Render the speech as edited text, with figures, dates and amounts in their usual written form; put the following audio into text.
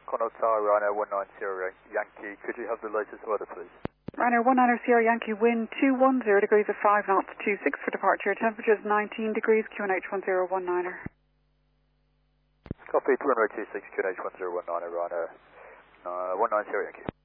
Contact Tower, Ryanair 190 Yankee. Could you have the latest weather, please? Ryanair 190 Sierra Yankee, wind 210 degrees at 5 knots, 26 for departure. Temperatures 19 degrees, QNH 1019er. Copy, runway 26, QNH 1019er, Ryanair 190 Yankee.